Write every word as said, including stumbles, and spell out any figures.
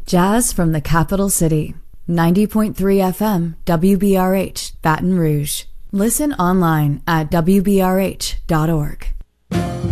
Jazz from the capital city. ninety point three F M, W B R H, Baton Rouge. Listen online at W B R H dot org.